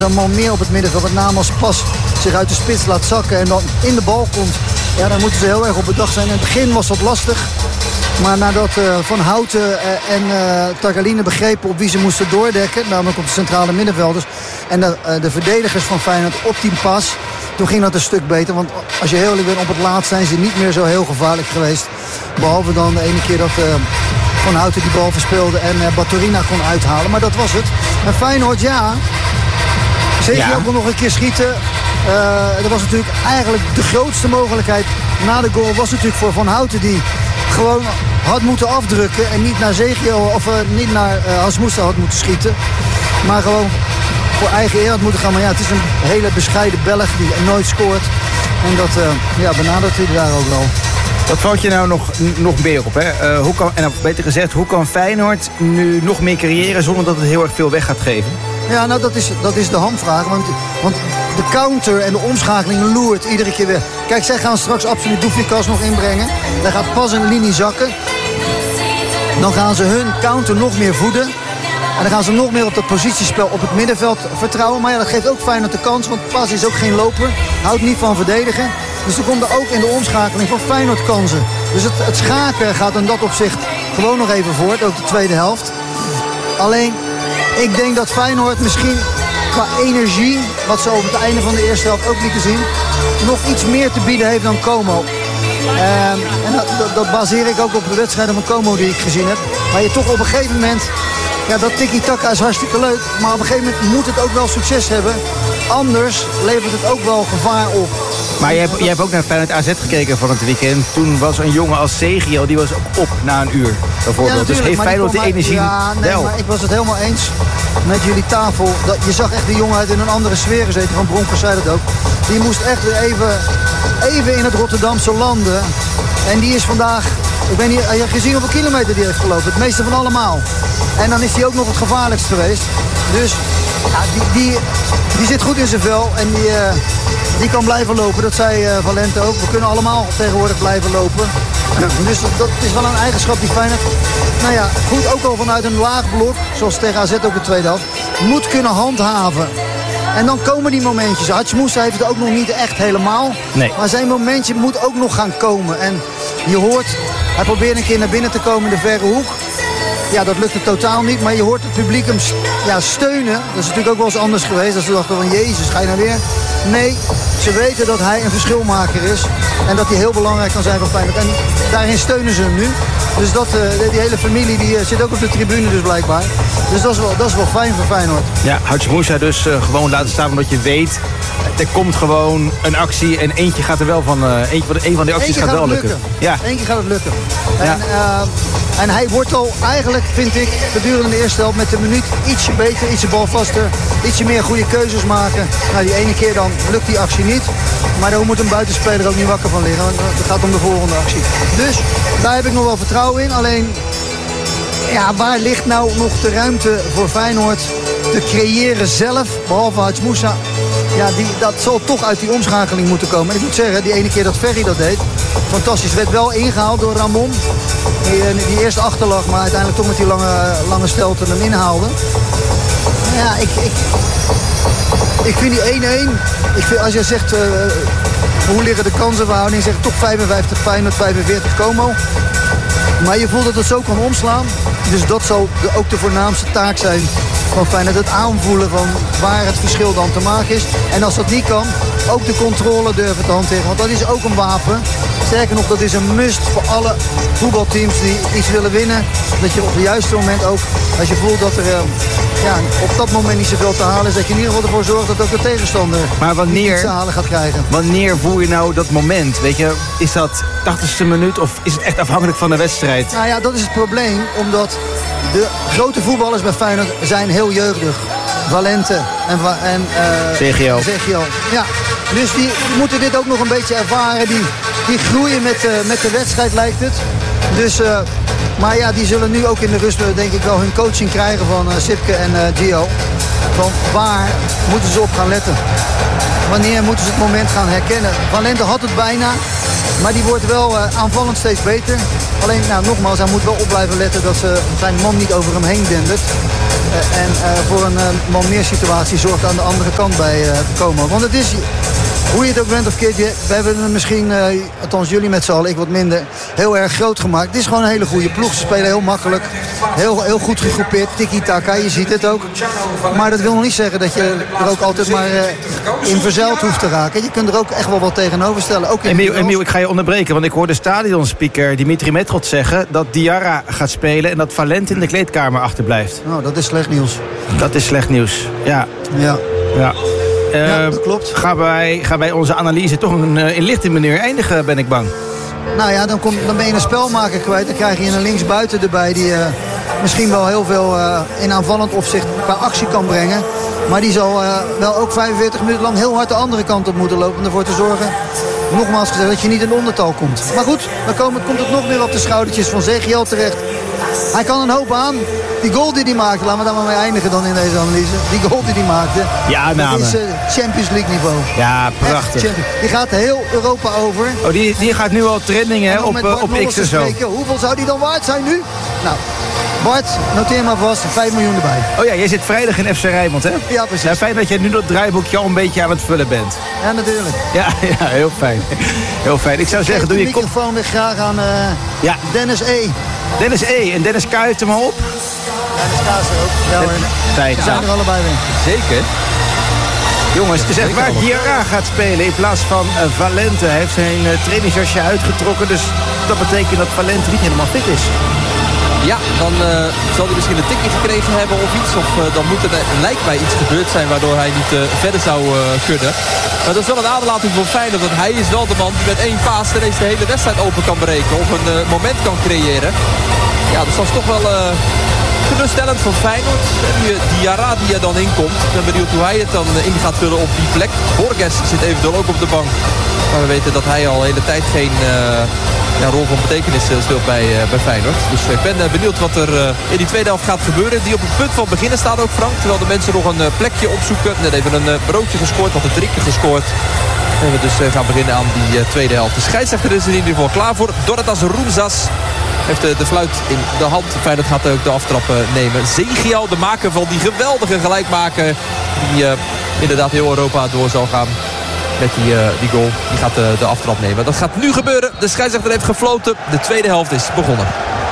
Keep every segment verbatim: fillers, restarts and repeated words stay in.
een man meer op het middenveld. Met name als Pas zich uit de spits laat zakken en dan in de bal komt. Ja, dan moeten ze heel erg op bedacht zijn. In het begin was dat lastig. Maar nadat uh, Van Houten uh, en uh, Tagaline begrepen op wie ze moesten doordekken, namelijk op de centrale middenvelders en de, uh, de verdedigers van Feyenoord op die pas, toen ging dat een stuk beter. Want als je heel eerlijk bent, op het laatst zijn ze niet meer zo heel gevaarlijk geweest. Behalve dan de ene keer dat uh, Van Houten die bal verspeelde en uh, Baturina kon uithalen. Maar dat was het. En Feyenoord, ja, zeker ja. ook wel nog een keer schieten. Uh, dat was natuurlijk eigenlijk de grootste mogelijkheid na de goal. Was natuurlijk voor Van Houten die gewoon had moeten afdrukken. En niet naar Zegio of uh, niet naar uh, Hans Moussa had moeten schieten. Maar gewoon voor eigen eer had moeten gaan. Maar ja, het is een hele bescheiden Belg die nooit scoort. En dat uh, ja, benadert hij daar ook wel. Wat valt je nou nog, nog meer op? Hè? Uh, hoe kan, en beter gezegd, hoe kan Feyenoord nu nog meer creëren zonder dat het heel erg veel weg gaat geven? Ja, nou dat is, dat is de hamvraag. Want, want de counter en de omschakeling loert iedere keer weer. Kijk, zij gaan straks absoluut Doefikas nog inbrengen. Daar gaat Pas een linie zakken. Dan gaan ze hun counter nog meer voeden. En dan gaan ze nog meer op dat positiespel op het middenveld vertrouwen. Maar ja, dat geeft ook Feyenoord de kans. Want Pas is ook geen loper. Houdt niet van verdedigen. Dus er komt er ook in de omschakeling van Feyenoord kansen. Dus het, het schaken gaat in dat opzicht gewoon nog even voort. Ook de tweede helft. Alleen, ik denk dat Feyenoord misschien qua energie, wat ze op het einde van de eerste helft ook lieten zien, nog iets meer te bieden heeft dan Como. Um, en dat, dat, dat baseer ik ook op de wedstrijden van Como die ik gezien heb. Maar je toch op een gegeven moment, ja, dat tiki-taka is hartstikke leuk, maar op een gegeven moment moet het ook wel succes hebben. Anders levert het ook wel gevaar op. Maar je hebt, je hebt ook naar Feyenoord A Z gekeken van het weekend. Toen was een jongen als Zegio, die was ook op na een uur bijvoorbeeld. Ja, dus heeft Feyenoord de energie ja, nee, wel. Maar ik was het helemaal eens met jullie tafel. Dat, je zag echt de jongen uit in een andere sfeer gezeten. Van Bronckhorst zei dat ook. Die moest echt weer even, even in het Rotterdamse landen. En die is vandaag, ik weet niet, je hebt gezien hoeveel kilometer die heeft gelopen. Het meeste van allemaal. En dan is hij ook nog het gevaarlijkst geweest. Dus ja, die, die, die zit goed in zijn vel. En die, uh, die kan blijven lopen. Dat zei uh, Valente ook. We kunnen allemaal tegenwoordig blijven lopen. Dus dat, dat is wel een eigenschap die Feyenoord, nou ja, goed ook al vanuit een laag blok, zoals tegen A Z ook de tweede helft, moet kunnen handhaven. En dan komen die momentjes. Hats Moussa heeft het ook nog niet echt helemaal. Nee. Maar zijn momentje moet ook nog gaan komen. En je hoort, hij probeert een keer naar binnen te komen in de verre hoek. Ja, dat lukte totaal niet. Maar je hoort het publiek hem ja, steunen. Dat is natuurlijk ook wel eens anders geweest. Dat ze dachten van, jezus, ga je nou weer? Nee, ze weten dat hij een verschilmaker is. En dat hij heel belangrijk kan zijn voor Feyenoord. En daarin steunen ze hem nu. Dus dat, uh, die hele familie die, uh, zit ook op de tribune dus blijkbaar. Dus dat is wel, dat is wel fijn voor Feyenoord. Ja, Hats Moussa dus uh, gewoon laten staan omdat je weet, er komt gewoon een actie en eentje gaat er wel van, uh, eentje van, de, een van die acties gaat, gaat wel lukken. lukken. Ja. Eén keer gaat het lukken. Ja. En, uh, en hij wordt al eigenlijk, vind ik, gedurende de eerste helft met de minuut ietsje beter, ietsje balvaster, ietsje meer goede keuzes maken. Nou, die ene keer dan lukt die actie niet. Maar daar moet een buitenspeler ook niet wakker van liggen. Want het gaat om de volgende actie. Dus daar heb ik nog wel vertrouwen in. Alleen, ja, waar ligt nou nog de ruimte voor Feyenoord te creëren zelf, behalve Hats Moussa? Ja, die, dat zal toch uit die omschakeling moeten komen. En ik moet zeggen, die ene keer dat Ferry dat deed, fantastisch. Werd wel ingehaald door Ramon. Die, die eerst achterlag, maar uiteindelijk toch met die lange, lange stelte hem inhaalde. Ja, ik, ik, ik vind die één-één. Ik vind, als je zegt, uh, hoe liggen de kansenverhouding? Zeg toch vijfenvijftig Feyenoord, vijfenveertig Como. Maar je voelt dat het zo kan omslaan. Dus dat zal de, ook de voornaamste taak zijn van Feyenoord. Het aanvoelen van waar het verschil dan te maken is. En als dat niet kan, ook de controle durven te hanteren. Want dat is ook een wapen. Sterker nog, dat is een must voor alle voetbalteams die iets willen winnen. Dat je op het juiste moment ook, als je voelt dat er uh, ja, op dat moment niet zoveel te halen is, dat je in ieder geval ervoor zorgt dat ook de tegenstander maar wanneer, iets te halen gaat krijgen. Wanneer voel je nou dat moment? Weet je, is dat tachtigste minuut of is het echt afhankelijk van de wedstrijd? Nou ja, dat is het probleem. Omdat de grote voetballers bij Feyenoord zijn heel jeugdig. Valente en, en uh, Zegio. Zegio. Ja, dus die, die moeten dit ook nog een beetje ervaren. Die, die groeien met, uh, met de wedstrijd, lijkt het. Dus, uh, maar ja, die zullen nu ook in de rust denk ik wel hun coaching krijgen van uh, Sipke en uh, Gio. Van waar moeten ze op gaan letten? Wanneer moeten ze het moment gaan herkennen? Valente had het bijna, maar die wordt wel uh, aanvallend steeds beter. Alleen, nou, nogmaals, hij moet wel op blijven letten dat ze zijn man niet over hem heen dendert. Uh, en uh, voor een uh, man meer situatie zorgt aan de andere kant bij uh, Como. Want het is, hoe je het ook bent of keert, we hebben het misschien, uh, althans jullie met z'n allen, ik wat minder, heel erg groot gemaakt. Het is gewoon een hele goede ploeg. Ze spelen heel makkelijk, heel, heel goed gegroepeerd. Tiki-taka, je ziet het ook. Maar dat wil nog niet zeggen dat je er ook altijd maar uh, in verzeild hoeft te raken. Je kunt er ook echt wel wat tegenover stellen. Ook in Emiel, Emiel, ik ga je onderbreken, want ik hoorde stadionspeaker Dimitri Metrot zeggen dat Diarra gaat spelen en dat Valente in de kleedkamer achterblijft. Nou, dat is slecht nieuws. Dat is slecht nieuws, ja. Ja. Ja. Uh, ja, dat klopt. Gaan wij, gaan wij onze analyse toch een uh, in lichte manier eindigen, ben ik bang. Nou ja, dan, kom, dan ben je een spelmaker kwijt. Dan krijg je een linksbuiten erbij die uh, misschien wel heel veel uh, in aanvallend opzicht qua actie kan brengen. Maar die zal uh, wel ook vijfenveertig minuten lang heel hard de andere kant op moeten lopen. Om ervoor te zorgen, nogmaals gezegd, dat je niet in de ondertal komt. Maar goed, dan komt, komt het nog meer op de schoudertjes van Zegiel terecht. Hij kan een hoop aan. Die goal die hij maakte, laten we daar maar mee eindigen dan in deze analyse. Die goal die hij maakte, ja, dat is uh, Champions League niveau. Ja, prachtig. Die gaat heel Europa over. Oh, die, die gaat nu al trending hè, op, uh, op X en zo. Hoeveel zou die dan waard zijn nu? Nou, Bart, noteer maar vast, vijf miljoen erbij. Oh ja, jij zit vrijdag in F C Rijnmond, hè? Ja, precies. Ja, fijn dat jij nu dat draaiboekje al een beetje aan het vullen bent. Ja, natuurlijk. Ja, ja, heel fijn. Heel fijn. Ik zou zeggen, doe je... de microfoon weer graag aan uh, ja. Dennis E. Dennis E. En Dennis K. heeft hem al op. Dennis K. is er ook. Ja, hoor. Fijn. Ze zijn er allebei weer. Zeker. Jongens, het is echt waar. Diarra gaat spelen in plaats van uh, Valente. Hij heeft zijn uh, trainingsjasje uitgetrokken. Dus dat betekent dat Valente niet helemaal fit is. Ja, dan uh, zal hij misschien een tikje gekregen hebben of iets. Of uh, dan moet er, lijkt mij iets gebeurd zijn waardoor hij niet uh, verder zou uh, kunnen. Maar dat is wel een aderlating voor Feyenoord. Want hij is wel de man die met één paas ineens de hele wedstrijd open kan berekenen. Of een uh, moment kan creëren. Ja, dus dat is toch wel... Uh, Geruststellend voor Feyenoord. En die Diarra die er dan inkomt. Ik ben benieuwd hoe hij het dan in gaat vullen op die plek. Borges zit eventueel ook op de bank. Maar we weten dat hij al de hele tijd geen uh, ja, rol van betekenis speelt bij, uh, bij Feyenoord. Dus ik ben uh, benieuwd wat er uh, in die tweede helft gaat gebeuren. Die op het punt van beginnen staat ook Frank. Terwijl de mensen nog een uh, plekje opzoeken. Net even een uh, broodje gescoord. Had een drinkje gescoord. En we dus uh, gaan beginnen aan die uh, tweede helft. De scheidsrechter is er in ieder geval klaar voor. Dorotas Roemzas heeft de, de fluit in de hand. Feyenoord gaat ook de aftrap uh, nemen. Zegiel, de maker van die geweldige gelijkmaker. Die uh, inderdaad heel Europa door zal gaan met die, uh, die goal. Die gaat uh, de aftrap nemen. Dat gaat nu gebeuren. De scheidsrechter heeft gefloten. De tweede helft is begonnen.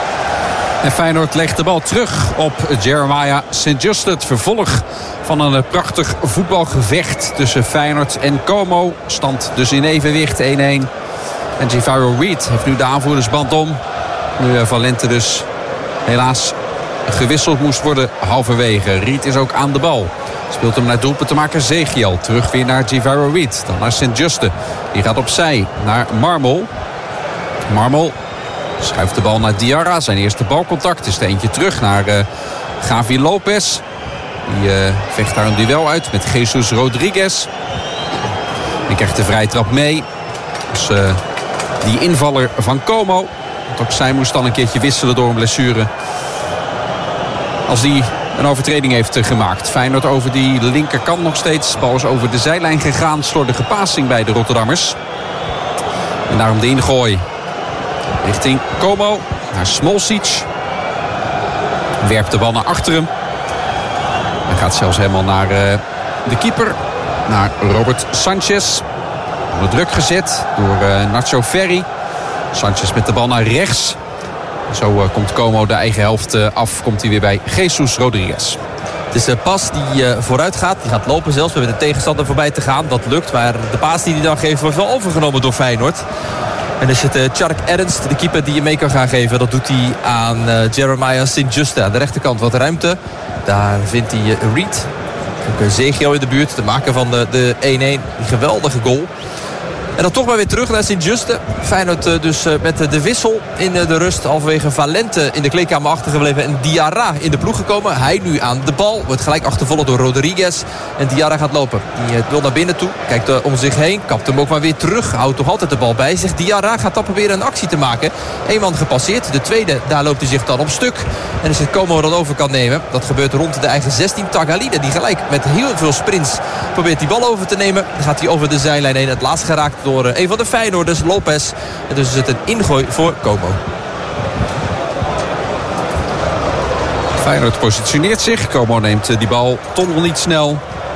En Feyenoord legt de bal terug op Jeremiah Saint-Just. Het vervolg van een prachtig voetbalgevecht tussen Feyenoord en Como. Stand dus in evenwicht één-één. En Javairo Reed heeft nu de aanvoerdersband om. Nu Valente dus helaas gewisseld moest worden halverwege. Reed is ook aan de bal. Speelt hem naar doelpunt te maken Zegiel. Terug weer naar Javairo Reed. Dan naar Saint-Juste. Die gaat opzij naar Marmol. Marmol schuift de bal naar Diarra. Zijn eerste balcontact is er eentje terug naar uh, Gavi Lopez. Die uh, vecht daar een duel uit met Jesus Rodriguez. En krijgt de vrije trap mee. Dus uh, die invaller van Como. Want ook zij moest dan een keertje wisselen door een blessure. Als die een overtreding heeft gemaakt. Feyenoord over die linkerkant nog steeds. Bal is over de zijlijn gegaan. Slordige passing bij de Rotterdammers. En daarom de ingooi. Richting Como. Naar Smolcic. Werpt de bal naar achteren. En gaat zelfs helemaal naar uh, de keeper. Naar Robert Sanchez. Onder druk gezet door uh, Nacho Ferri. Sanchez met de bal naar rechts. Zo uh, komt Como de eigen helft uh, af. Komt hij weer bij Jesus Rodriguez. Het is een pas die uh, vooruit gaat. Die gaat lopen zelfs. We hebben de tegenstander voorbij te gaan. Dat lukt. Maar de paas die hij dan geeft wordt wel overgenomen door Feyenoord. En dan is het uh, Tjark Ernst, de keeper die je mee kan gaan geven. Dat doet hij aan uh, Jeremiah Saint-Juste. Aan de rechterkant wat ruimte. Daar vindt hij uh, Reed. Ook uh, Zegio in de buurt. De maker van de, de één-één. Die geweldige goal. En dan toch maar weer terug naar Saint-Juste. Feyenoord uh, dus uh, met uh, de wissel in uh, de rust. Halverwege Valente in de kleedkamer achtergebleven. En Diarra in de ploeg gekomen. Hij nu aan de bal. Wordt gelijk achtervolgd door Rodriguez. En Diarra gaat lopen. Die uh, wil naar binnen toe. Kijkt uh, om zich heen. Kapt hem ook maar weer terug. Houdt toch altijd de bal bij zich. Diarra gaat dan proberen een actie te maken. Eén man gepasseerd. De tweede, daar loopt hij zich dan op stuk. En als het Como dat over kan nemen. Dat gebeurt rond de eigen zestien. Tagalide die gelijk met heel veel sprints probeert die bal over te nemen. Dan gaat hij over de zijlijn heen. Het laatst geraakt door een van de Feyenoorders, Lopez. En dus is het een ingooi voor Como. Feyenoord positioneert zich. Como neemt die bal toch nog niet snel.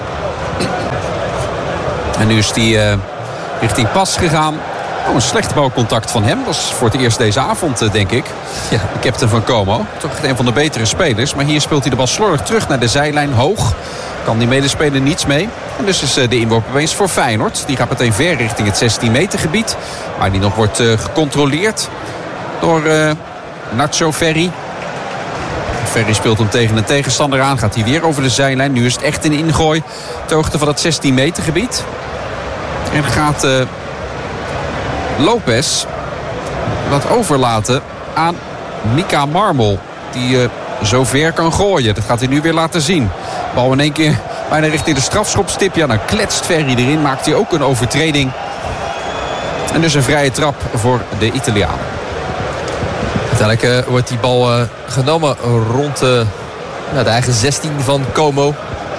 En nu is die uh, richting Pas gegaan. Oh, een slecht balcontact van hem. Dat is voor het eerst deze avond, uh, denk ik. Ja, de captain van Como. Toch een van de betere spelers. Maar hier speelt hij de bal slordig terug naar de zijlijn. Hoog. Kan die medespeler niets mee. En dus is uh, de inworp opeens voor Feyenoord. Die gaat meteen ver richting het zestien meter gebied. Waar die nog wordt uh, gecontroleerd door uh, Nacho Ferry. Ferry speelt hem tegen een tegenstander aan. Gaat hij weer over de zijlijn. Nu is het echt een ingooi. Ter hoogte van het zestien meter gebied. En gaat uh, Lopez dat overlaten aan Mika Marmol. Die uh, zo ver kan gooien. Dat gaat hij nu weer laten zien. Bal in één keer bijna richting de strafschopstip. Ja, dan kletst Ferry erin. Maakt hij ook een overtreding. En dus een vrije trap voor de Italiaan. Uiteindelijk uh, wordt die bal uh, genomen rond uh, nou, de eigen zestien van Como.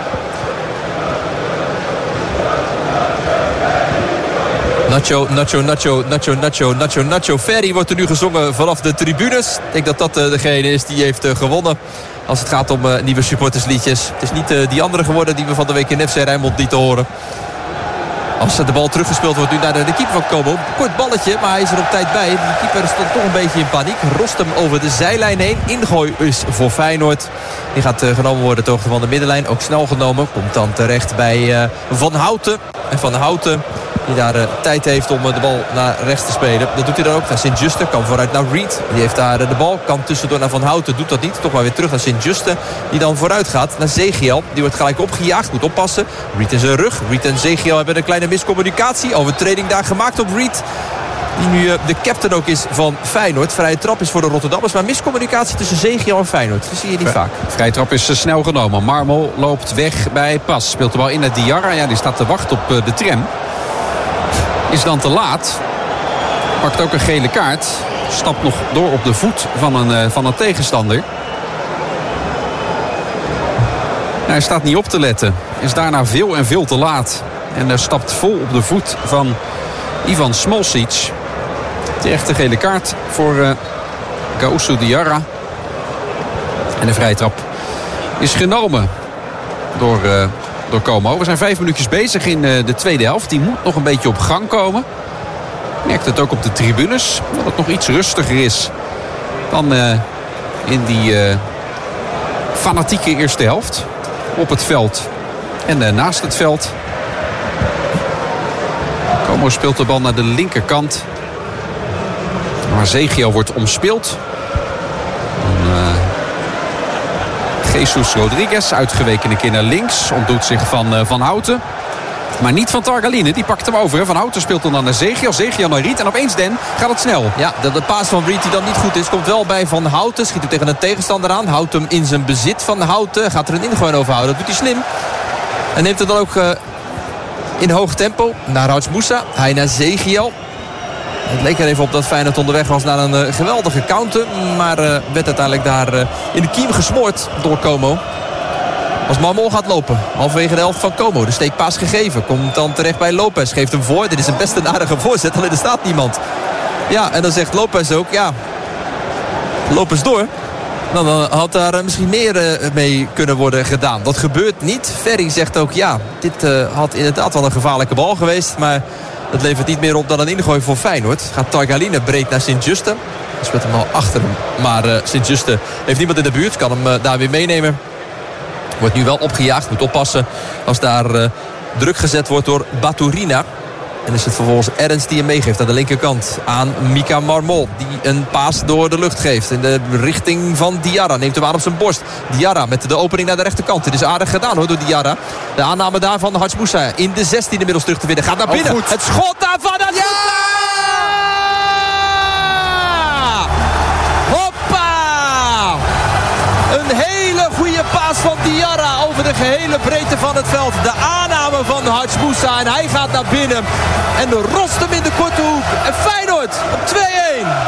Nacho, Nacho, Nacho, Nacho, Nacho, Nacho, Nacho Ferry wordt er nu gezongen vanaf de tribunes. Ik denk dat dat uh, degene is die heeft uh, gewonnen. Als het gaat om uh, nieuwe supportersliedjes. Het is niet uh, die andere geworden die we van de week in F C Rijnmond lieten horen. Als de bal teruggespeeld wordt nu naar de, de keeper van Como. Kort balletje, maar hij is er op tijd bij. Die keeper stond toch een beetje in paniek. Rost hem over de zijlijn heen. Ingooi is voor Feyenoord. Die gaat uh, genomen worden ter hoogte van de middenlijn. Ook snel genomen. Komt dan terecht bij uh, Van Houten. En Van Houten die daar uh, tijd heeft om uh, de bal naar rechts te spelen. Dat doet hij dan ook naar Sint-Juste. Kan vooruit naar Reed. Die heeft daar uh, de bal. Kan tussendoor naar Van Houten. Doet dat niet. Toch maar weer terug naar Sint-Juste. Die dan vooruit gaat naar Zegiel. Die wordt gelijk opgejaagd. Moet oppassen. Reed in zijn rug. Reed en Zegiel hebben een kleine miscommunicatie. Overtreding daar gemaakt op Reed. Die nu uh, de captain ook is van Feyenoord. Vrije trap is voor de Rotterdammers. Maar miscommunicatie tussen Zegiel en Feyenoord. Dat zie je niet vaak. Vrije trap is uh, snel genomen. Marmol loopt weg bij Pas. Speelt de bal in naar Diarra. Ja, die staat te wachten op uh, de tram. Is dan te laat. Pakt ook een gele kaart. Stapt nog door op de voet van een, uh, van een tegenstander. Ja, hij staat niet op te letten. Is daarna veel en veel te laat. En uh, stapt vol op de voet van Ivan Smolcic. Terecht de gele kaart voor uh, Gaoussou Diarra. En de vrije trap is genomen door, uh, door Como. We zijn vijf minuutjes bezig in uh, de tweede helft. Die moet nog een beetje op gang komen. Merkt het ook op de tribunes. Dat het nog iets rustiger is dan uh, in die uh, fanatieke eerste helft. Op het veld en uh, naast het veld. Como speelt de bal naar de linkerkant. Maar Zegiel wordt omspeeld. En, uh, Jesus Rodriguez uitgeweken een keer naar links. Ontdoet zich van uh, Van Houten. Maar niet van Targaline, die pakt hem over. Van Houten speelt dan naar Zegiel. Zegiel naar Reed. En opeens Den gaat het snel. Ja, de, de paas van Reed die dan niet goed is. Komt wel bij Van Houten. Schiet hem tegen een tegenstander aan. Houdt hem in zijn bezit van Houten. Gaat er een ingooi over houden. Dat doet hij slim. En neemt het dan ook uh, in hoog tempo naar Houts Moussa. Hij naar Zegiel. Het leek er even op dat Feyenoord onderweg was naar een uh, geweldige counter. Maar uh, werd uiteindelijk daar uh, in de kiem gesmoord door Como. Als Marmol gaat lopen, halverwege de helft van Como. De steekpaas gegeven, komt dan terecht bij Lopez. Geeft hem voor, dit is een best een aardige voorzet. Alleen er staat niemand. Ja, en dan zegt Lopez ook, ja, Lopez door. Nou, dan had daar uh, misschien meer uh, mee kunnen worden gedaan. Dat gebeurt niet. Ferry zegt ook, ja, dit uh, had inderdaad wel een gevaarlijke bal geweest. Maar dat levert niet meer op dan een ingooi voor Feyenoord. Gaat Targaline breed naar Sint-Juste. Hij speelt hem al achter hem. Maar uh, Sint-Juste heeft niemand in de buurt. Kan hem uh, daar weer meenemen. Wordt nu wel opgejaagd. Moet oppassen als daar uh, druk gezet wordt door Baturina. En is het vervolgens Ernst die hem meegeeft aan de linkerkant. Aan Mika Marmol. Die een paas door de lucht geeft. In de richting van Diarra. Neemt hem aan op zijn borst. Diarra met de opening naar de rechterkant. Dit is aardig gedaan hoor door Diarra. De aanname daar van Houts Moussa. In de zestien inmiddels terug te vinden. Gaat naar binnen. Het schot daar van Houts Moussa! Hoppa! Een hele goede paas van Diarra over de gehele breedte van het veld. De aanname van Houts Moussa en hij gaat naar binnen. En rost hem in de korte hoek. En Feyenoord op twee-een.